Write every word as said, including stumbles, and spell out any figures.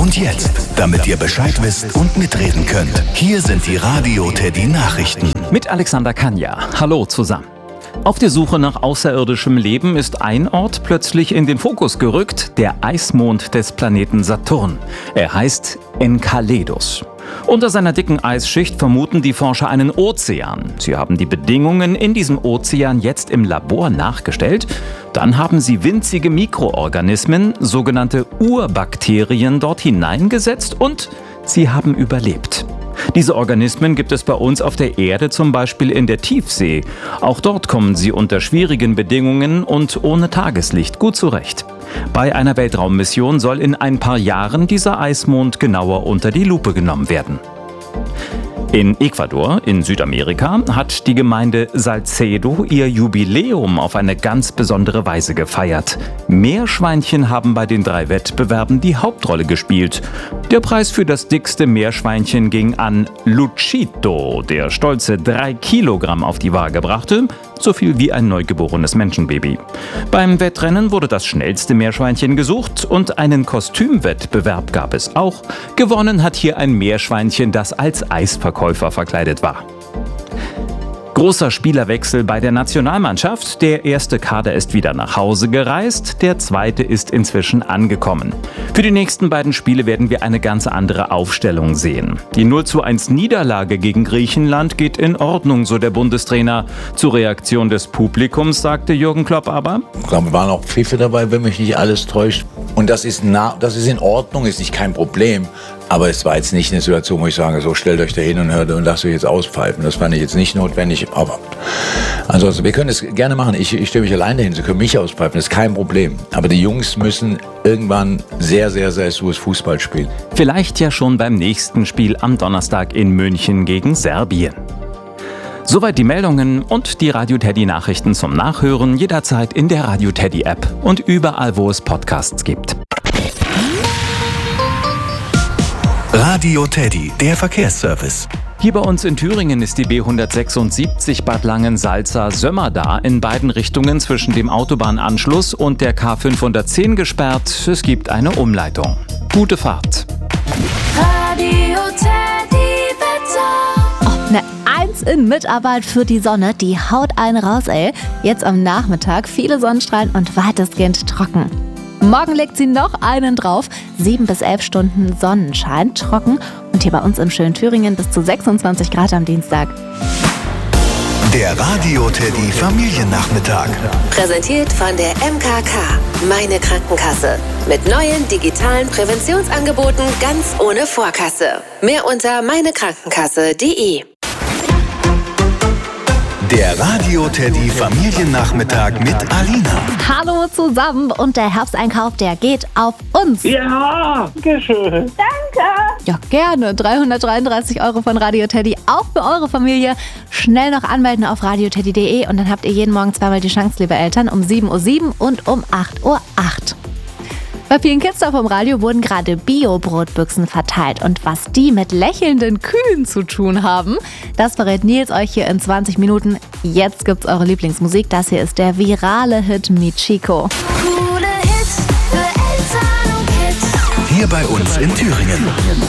Und jetzt, damit ihr Bescheid wisst und mitreden könnt, hier sind die Radio Teddy Nachrichten. Mit Alexander Kanja. Hallo zusammen. Auf der Suche nach außerirdischem Leben ist ein Ort plötzlich in den Fokus gerückt, der Eismond des Planeten Saturn. Er heißt Enceladus. Unter seiner dicken Eisschicht vermuten die Forscher einen Ozean. Sie haben die Bedingungen in diesem Ozean jetzt im Labor nachgestellt. Dann haben sie winzige Mikroorganismen, sogenannte Urbakterien, dort hineingesetzt und sie haben überlebt. Diese Organismen gibt es bei uns auf der Erde zum Beispiel in der Tiefsee. Auch dort kommen sie unter schwierigen Bedingungen und ohne Tageslicht gut zurecht. Bei einer Weltraummission soll in ein paar Jahren dieser Eismond genauer unter die Lupe genommen werden. In Ecuador, in Südamerika, hat die Gemeinde Salcedo ihr Jubiläum auf eine ganz besondere Weise gefeiert. Meerschweinchen haben bei den drei Wettbewerben die Hauptrolle gespielt. Der Preis für das dickste Meerschweinchen ging an Luchito, der stolze drei Kilogramm auf die Waage brachte, so viel wie ein neugeborenes Menschenbaby. Beim Wettrennen wurde das schnellste Meerschweinchen gesucht und einen Kostümwettbewerb gab es auch. Gewonnen hat hier ein Meerschweinchen, das als Eisverkäufer verkleidet war. Großer Spielerwechsel bei der Nationalmannschaft. Der erste Kader ist wieder nach Hause gereist, der zweite ist inzwischen angekommen. Für die nächsten beiden Spiele werden wir eine ganz andere Aufstellung sehen. Die null zu eins Niederlage gegen Griechenland geht in Ordnung, so der Bundestrainer. Zur Reaktion des Publikums sagte Jürgen Klopp aber: Ich glaube, wir waren auch Pfiffe dabei, wenn mich nicht alles täuscht. Und das ist, na, das ist in Ordnung, ist nicht kein Problem. Aber es war jetzt nicht eine Situation, wo ich sage, so stellt euch da hin und hört und lasst euch jetzt auspfeifen. Das fand ich jetzt nicht notwendig. Aber ansonsten, wir können es gerne machen. Ich, ich stelle mich alleine hin, sie können mich auspfeifen, das ist kein Problem. Aber die Jungs müssen irgendwann sehr, sehr, sehr sures Fußball spielen. Vielleicht ja schon beim nächsten Spiel am Donnerstag in München gegen Serbien. Soweit die Meldungen und die Radio Teddy Nachrichten zum Nachhören jederzeit in der Radio Teddy App und überall, wo es Podcasts gibt. Radio Teddy, der Verkehrsservice. Hier bei uns in Thüringen ist die B hundertsechsundsiebzig Bad Langensalza-Sömmerda in beiden Richtungen zwischen dem Autobahnanschluss und der K fünfhundertzehn gesperrt. Es gibt eine Umleitung. Gute Fahrt. Radio Teddy Wetter. Oh, ne Eins in Mitarbeit für die Sonne, die haut einen raus, ey. Jetzt am Nachmittag viele Sonnenstrahlen und weitestgehend trocken. Morgen legt sie noch einen drauf. Sieben bis elf Stunden Sonnenschein, trocken. Und hier bei uns im schönen Thüringen bis zu sechsundzwanzig Grad am Dienstag. Der Radio Teddy Familiennachmittag. Präsentiert von der M K K, meine Krankenkasse. Mit neuen digitalen Präventionsangeboten ganz ohne Vorkasse. Mehr unter meinekrankenkasse punkt de. Der Radio Teddy Familiennachmittag mit Alina. Hallo zusammen und der Herbsteinkauf, der geht auf uns. Ja, schön. Danke. Ja, gerne. dreihundertdreiunddreißig Euro von Radio Teddy, auch für eure Familie. Schnell noch anmelden auf radio teddy punkt de und dann habt ihr jeden Morgen zweimal die Chance, liebe Eltern, um sieben Uhr sieben und um acht Uhr acht. Bei vielen Kids da vom Radio wurden gerade Bio-Brotbüchsen verteilt. Und was die mit lächelnden Kühen zu tun haben, das verrät Nils euch hier in zwanzig Minuten. Jetzt gibt's eure Lieblingsmusik. Das hier ist der virale Hit Michiko. Coole Hits für Eltern und Kids. Hier bei uns in Thüringen.